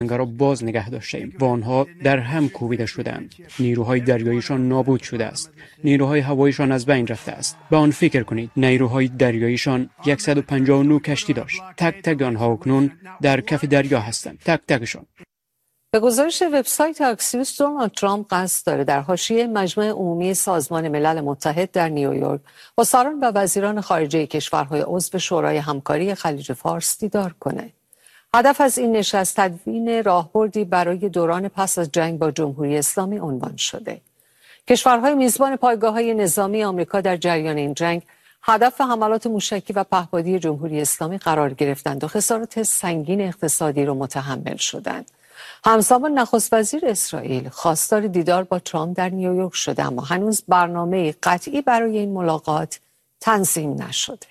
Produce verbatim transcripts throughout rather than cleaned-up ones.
را باز نگه داشتیم و آنها در هم کوبیده شدند. نیروهای دریاییشان نابود شده است. نیروهای هواییشان از بین رفته است. به آن فکر کنید. نیروهای دریاییشان صد و پنجاه و نه کشتی داشت. تک تک آنها اکنون در کف دریا هستند. تک تکشان. به گزارش وبسایت اکسیوس، دونالد ترامپ قصد داره در حاشیه مجمع عمومی سازمان ملل متحد در نیویورک با سران و وزیران خارجه کشورهای عضو شورای همکاری خلیج فارس دیدار کنه. هدف از این نشست تدوین راهبردی برای دوران پس از جنگ با جمهوری اسلامی عنوان شده. کشورهای میزبان پایگاه‌های نظامی آمریکا در جریان این جنگ هدف حملات موشکی و پهپادی جمهوری اسلامی قرار گرفتند و خسارات سنگین اقتصادی را متحمل شدند. همزمان نخست وزیر اسرائیل خواستار دیدار با ترامپ در نیویورک شده، اما هنوز برنامه قطعی برای این ملاقات تنظیم نشده.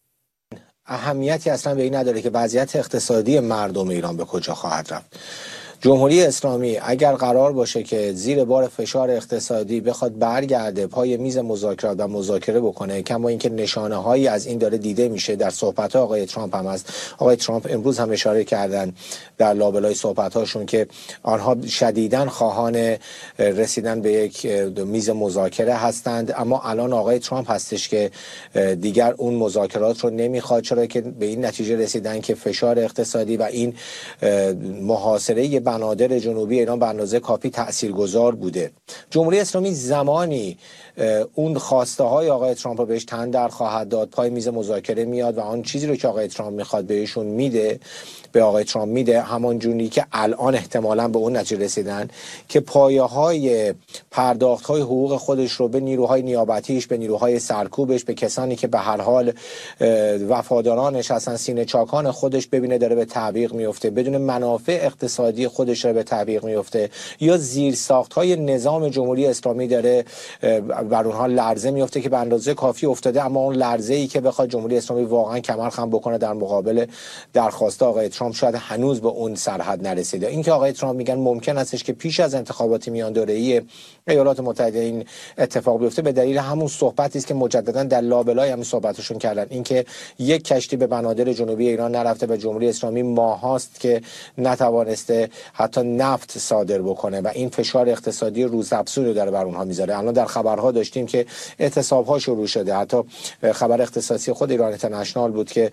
اهمیتی اصلا به این نداره که وضعیت اقتصادی مردم ایران به کجا خواهد رفت. جمهوری اسلامی اگر قرار باشه که زیر بار فشار اقتصادی بخواد برگرده پای میز مذاکرات و مذاکره بکنه، کما اینکه نشانه هایی از این داره دیده میشه در صحبت ها آقای ترامپ هم هست. آقای ترامپ امروز هم اشاره کردن در لابلای صحبت هاشون که آنها شدیداً خواهان رسیدن به یک میز مذاکره هستند، اما الان آقای ترامپ هستش که دیگر اون مذاکرات رو نمیخواد، چرا که به این نتیجه رسیدن که فشار اقتصادی و این محاصره بنادر جنوبی ایران به اندازه کافی تاثیرگذار بوده. جمهوری اسلامی زمانی اون خواسته های آقای ترامپ رو بهش تن در خواهد داد، پای میز مذاکره میاد و آن چیزی رو که آقای ترامپ میخواد بهشون میده، به آقای ترامپ میده، همان جوری که الان احتمالاً به اون نتیجه رسیدن که پایه های پرداخت های حقوق خودش رو به نیروهای نیابتیش، به نیروهای سرکوبش، به کسانی که به هر حال وفادارانش هستن، سینه چاکان خودش ببینه داره به تعویق میفته، بدون منافع اقتصادی خودش رو به تعویق میفته، یا زیر ساخت های نظام جمهوری اسلامی داره بر اونها لرزه میفته که به اندازه کافی افتاده، اما اون لرزه ای که بخواد جمهوری اسلامی واقعا کمر خم بکنه در مقابل درخواست آقای ترامپ شاید هنوز به اون سرحد نرسیده. اینکه آقای ترامپ میگن ممکن استش که پیش از انتخابات میان دوره‌ای ایالات متحده این اتفاق بیفته، به دلیل همون صحبتی است که مجددا در لابلای همین صحبتشون کردن، اینکه یک کشتی به بنادر جنوبی ایران نرفته و جمهوری اسلامی ماهاست که نتوانسته حتی نفت صادر بکنه و این فشار اقتصادی روزافزون رو داره بر اونها میذاره. الان در خبرها داشتیم که اعتصاب‌ها شروع شده، حتی خبر اختصاصی خود ایران اینترنشنال بود که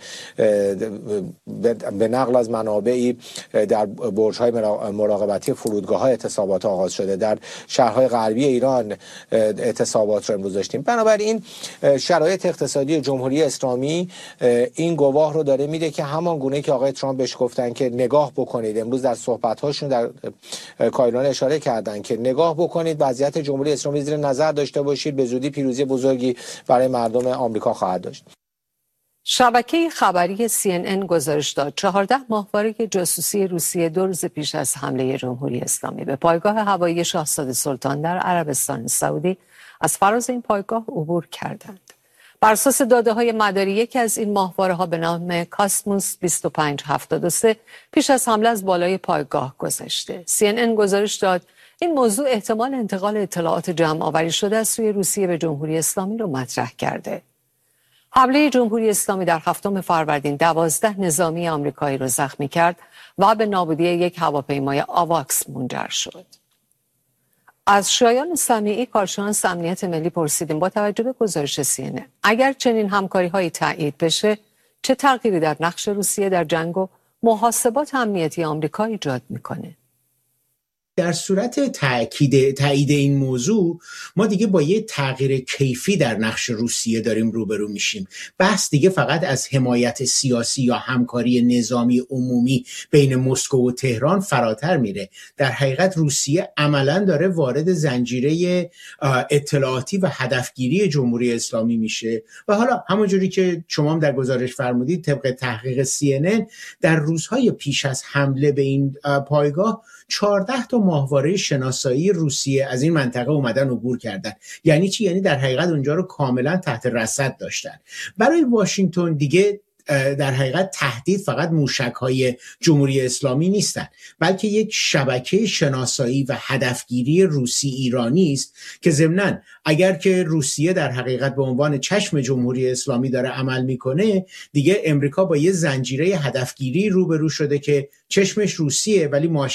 به نقل از منابعی در برج‌های مراقبتی فرودگاه‌های اعتصابات آغاز شده. در شهرهای غربی ایران اعتصابات رو امروز داشتیم. بنابراین شرایط اقتصادی جمهوری اسلامی این گواه رو داره میده که همان گونه که آقای ترامپ بهش گفتن که نگاه بکنید، امروز در صحبت‌هاشون در کایلان اشاره کردن که نگاه بکنید، وضعیت جمهوری اسلامی زیر نظر داشته باشید، به زودی پیروزی بزرگی برای مردم آمریکا خواهد داشت. شبکه خبری سی ان ان گزارش داد چهارده ماهواره جاسوسی روسیه دو روز پیش از حمله جمهوری اسلامی به پایگاه هوایی شاهزاده سلطان در عربستان سعودی از فراز این پایگاه عبور کردند. بر اساس داده‌های مداری یکی از این ماهواره‌ها به نام کاسموس بیست و پنج هفتاد و سه پیش از حمله از بالای پایگاه گذشته. سی ان ان گزارش داد این موضوع احتمال انتقال اطلاعات جمع آوری شده از سوی روسیه به جمهوری اسلامی رو مطرح کرده. حمله جمهوری اسلامی در هفتم فروردین دوازده نظامی آمریکایی را زخمی کرد و به نابودی یک هواپیمای آواکس منجر شد. از شایان سمیعی کارشناس امنیت ملی پرسیدیم با توجه به گزارش سی ان ان اگر چنین همکاری هایی تایید بشه چه تغییری در نقش روسیه در جنگ و محاسبات امنیتی آمریکا ایجاد میکنه؟ در صورت تأکید تایید این موضوع ما دیگه با یه تغییر کیفی در نقش روسیه داریم روبرو میشیم. بحث دیگه فقط از حمایت سیاسی یا همکاری نظامی عمومی بین مسکو و تهران فراتر میره. در حقیقت روسیه عملاً داره وارد زنجیره اطلاعاتی و هدفگیری جمهوری اسلامی میشه و حالا همونجوری که شما هم در گزارش فرمودید طبق تحقیق سی ان ان در روزهای پیش از حمله به این پایگاه چهارده تا ماهواره شناسایی روسیه از این منطقه اومدن عبور کردن. یعنی چی؟ یعنی در حقیقت اونجا رو کاملا تحت رصد داشتن. برای واشنگتن دیگه در حقیقت تهدید فقط موشک‌های جمهوری اسلامی نیستند، بلکه یک شبکه شناسایی و هدفگیری روسی ایرانی است که ضمناً اگر که روسیه در حقیقت به عنوان چشم جمهوری اسلامی داره عمل میکنه، دیگه امریکا با یه زنجیره هدفگیری روبرو شده که چشمش روسیه ولی